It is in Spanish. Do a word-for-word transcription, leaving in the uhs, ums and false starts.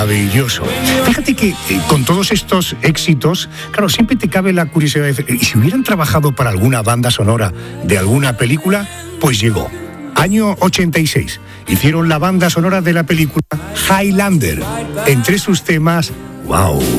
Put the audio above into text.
Maravilloso. Fíjate que eh, con todos estos éxitos, claro, siempre te cabe la curiosidad de decir, ¿y si hubieran trabajado para alguna banda sonora de alguna película? Pues llegó. Año ochenta y seis. Hicieron la banda sonora de la película Highlander. Entre sus temas, ¡wow!